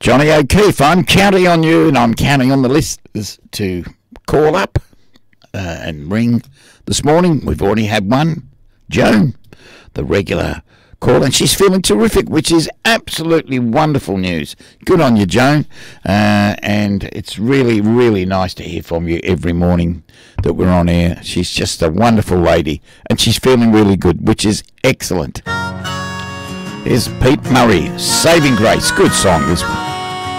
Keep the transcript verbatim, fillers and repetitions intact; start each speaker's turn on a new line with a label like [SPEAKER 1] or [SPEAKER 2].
[SPEAKER 1] Johnny O'Keefe, I'm counting on you, and I'm counting on the listeners to call up uh, and ring this morning. We've already had one, Joan, the regular call, and she's feeling terrific, which is absolutely wonderful news. Good on you, Joan. Uh, and it's really, really nice to hear from you every morning that we're on air. She's just a wonderful lady, and she's feeling really good, which is excellent. Here's Pete Murray, Saving Grace. Good song, this one.